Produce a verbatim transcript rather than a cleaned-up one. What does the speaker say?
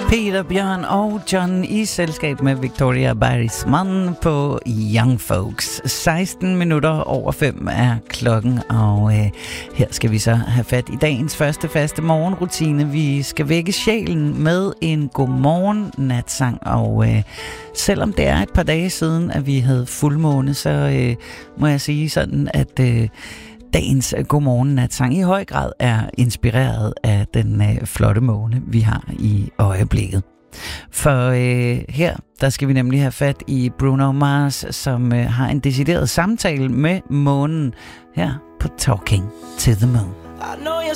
Peter, Bjørn og John i selskab med Victoria Barisman på Young Folks. seksten minutter over fem er klokken, og øh, her skal vi så have fat i dagens første faste morgenrutine. Vi skal vække sjælen med en godmorgen natsang, og øh, selvom det er et par dage siden, at vi havde fuldmåne, så øh, må jeg sige sådan, at øh, dagens godmorgen natsang i høj grad er inspireret af den øh, flotte måne, vi har i øjeblikket. For øh, her, der skal vi nemlig have fat i Bruno Mars, som øh, har en decideret samtale med månen her på Talking to the Moon. I know you're